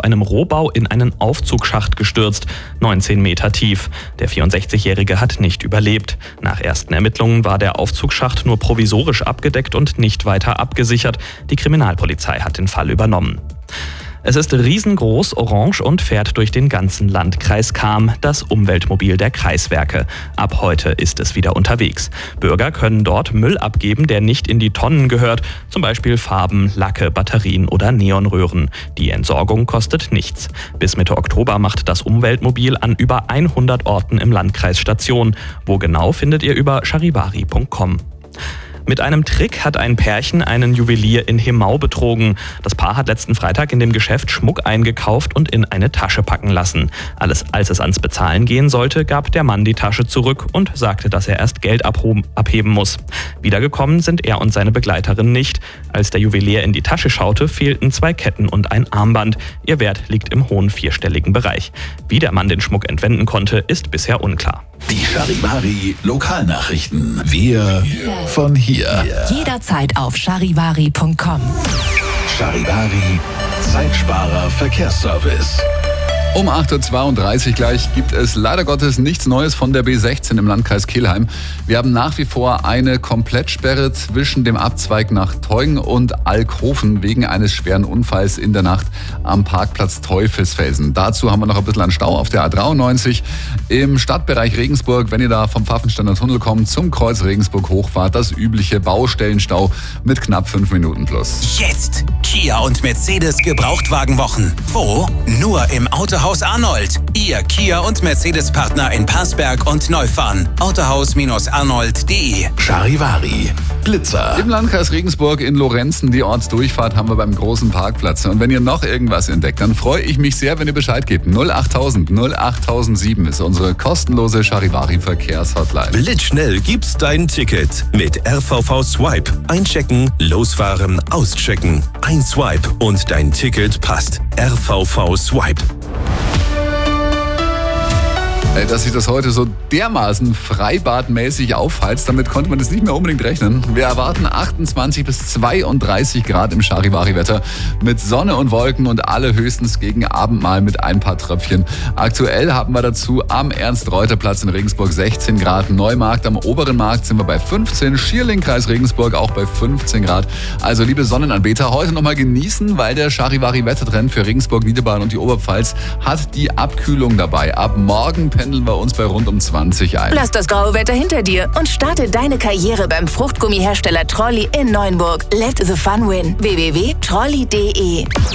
einem Rohbau in einen Aufzugsschacht gestürzt, 19 Meter tief. Der 64-Jährige hat nicht überlebt. Nach ersten Ermittlungen war der Aufzugsschacht nur provisorisch abgedeckt und nicht weiter abgesichert. Die Kriminalpolizei hat den Fall übernommen. Es ist riesengroß, orange und fährt durch den ganzen Landkreis Cham, das Umweltmobil der Kreiswerke. Ab heute ist es wieder unterwegs. Bürger können dort Müll abgeben, der nicht in die Tonnen gehört, zum Beispiel Farben, Lacke, Batterien oder Neonröhren. Die Entsorgung kostet nichts. Bis Mitte Oktober macht das Umweltmobil an über 100 Orten im Landkreis Station. Wo genau, findet ihr über charivari.com. Mit einem Trick hat ein Pärchen einen Juwelier in Hemau betrogen. Das Paar hat letzten Freitag in dem Geschäft Schmuck eingekauft und in eine Tasche packen lassen. Als es ans Bezahlen gehen sollte, gab der Mann die Tasche zurück und sagte, dass er erst Geld abheben muss. Wiedergekommen sind er und seine Begleiterin nicht. Als der Juwelier in die Tasche schaute, fehlten 2 Ketten und ein Armband. Ihr Wert liegt im hohen 4-stelligen Bereich. Wie der Mann den Schmuck entwenden konnte, ist bisher unklar. Die Charivari Lokalnachrichten. Wir von hier. Jederzeit auf charivari.com. Charivari Zeitsparer Verkehrsservice. Um 8.32 Uhr gleich gibt es leider Gottes nichts Neues von der B16 im Landkreis Kelheim. Wir haben nach wie vor eine Komplettsperre zwischen dem Abzweig nach Teungen und Alkhofen wegen eines schweren Unfalls in der Nacht am Parkplatz Teufelsfelsen. Dazu haben wir noch ein bisschen an Stau auf der A93 im Stadtbereich Regensburg. Wenn ihr da vom Pfaffensteiner Tunnel kommt zum Kreuz Regensburg hochfahrt, das übliche Baustellenstau mit knapp 5 Minuten plus. Jetzt Kia und Mercedes Gebrauchtwagenwochen. Wo? Nur im Autohaus Arnold. Ihr Kia und Mercedes-Partner in Parsberg und Neufahren. Autohaus-arnold.de. Charivari Blitzer. Im Landkreis Regensburg in Lorenzen, die Ortsdurchfahrt, haben wir beim großen Parkplatz. Und wenn ihr noch irgendwas entdeckt, dann freue ich mich sehr, wenn ihr Bescheid gebt. 08000 08007 ist unsere kostenlose Charivari-Verkehrshotline. Blitzschnell gibt's dein Ticket mit RVV Swipe. Einchecken, losfahren, auschecken. Ein Swipe und dein Ticket passt. RVV Swipe. Dass sich das heute so dermaßen freibadmäßig aufheizt, damit konnte man das nicht mehr unbedingt rechnen. Wir erwarten 28 bis 32 Grad im Charivari-Wetter mit Sonne und Wolken und allerhöchstens gegen Abend mal mit ein paar Tröpfchen. Aktuell haben wir dazu am Ernst-Reuter-Platz in Regensburg 16 Grad, Neumarkt am Oberen Markt sind wir bei 15, Schierling, Kreis Regensburg auch bei 15 Grad. Also liebe Sonnenanbeter, heute nochmal genießen, weil der Charivari-Wettertrend für Regensburg, Niederbayern und die Oberpfalz hat die Abkühlung dabei. Ab morgen pendeln wir uns bei rund um 20 ein. Lass das graue Wetter hinter dir und starte deine Karriere beim Fruchtgummihersteller Trolli in Neuenburg. Let the fun win. www.trolli.de